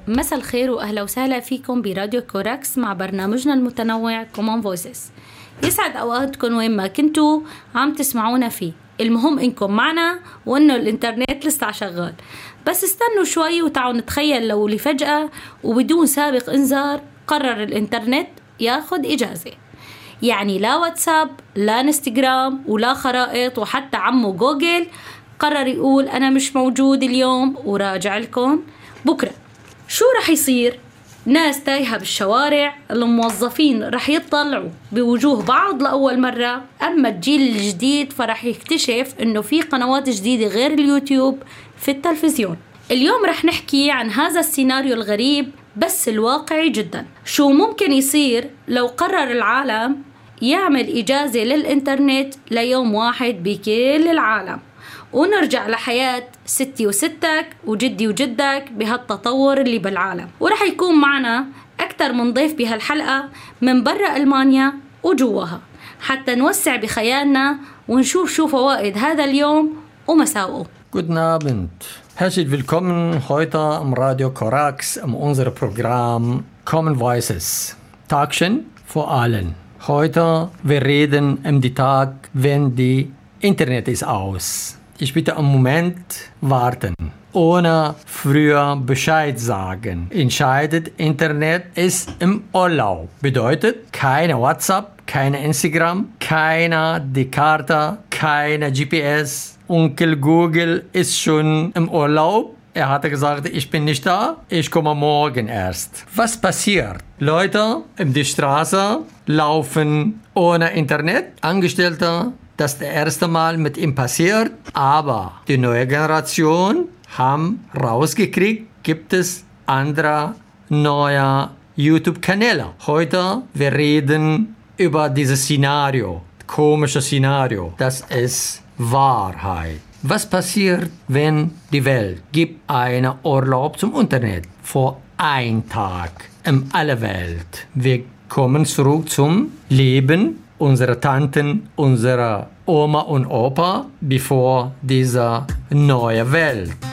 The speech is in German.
مساء الخير وأهلا وسهلا فيكم براديو كوراكس مع برنامجنا المتنوع Common Voices. يسعد أوقاتكم وين ما كنتوا عم تسمعونا فيه. المهم إنكم معنا وإنه الإنترنت لسه شغال، بس استنوا شوي وتعالوا نتخيل لو لفجأة وبدون سابق إنذار قرر الإنترنت ياخد إجازة. يعني لا واتساب لا انستغرام ولا خرائط، وحتى عمو جوجل قرر يقول أنا مش موجود اليوم وراجع لكم بكرة. شو رح يصير؟ ناس تايهة بالشوارع، الموظفين رح يطلعوا بوجوه بعض لأول مرة، أما الجيل الجديد فرح يكتشف إنه في قنوات جديدة غير اليوتيوب في التلفزيون. اليوم رح نحكي عن هذا السيناريو الغريب بس الواقعي جدا. شو ممكن يصير لو قرر العالم يعمل إجازة للإنترنت ليوم واحد بكل العالم، ونرجع لحياة ستي وستك وجدي وجدك بهالتطور اللي بالعالم. ورح يكون معنا أكثر من ضيف بهالحلقة من برا ألمانيا وجواها، حتى نوسع بخيالنا ونشوف شو فوائد هذا اليوم ومساوئه. Guten Abend. Herzlich willkommen heute am Radio Corax in unserem Programm Common Voices. Tagchen vor allen. Heute wir reden die Tag, wenn die Internet ist aus. Ich bitte einen Moment warten. Ohne früher Bescheid sagen. Entscheidet Internet ist im Urlaub. Bedeutet keine WhatsApp, keine Instagram, keine die Karte, keine GPS. Onkel Google ist schon im Urlaub. Er hatte gesagt, ich bin nicht da, ich komme morgen erst. Was passiert? Leute in die Straße laufen ohne Internet. Angestellte, das ist das erste Mal mit ihm passiert. Aber die neue Generation haben rausgekriegt, gibt es andere neue YouTube-Kanäle. Heute wir reden über dieses Szenario, komische Szenario. Das ist Wahrheit. Was passiert, wenn die Welt gibt einen Urlaub zum Internet für einen Tag in aller Welt? Wir kommen zurück zum Leben unserer Tanten, unserer Oma und Opa, bevor diese neue Welt.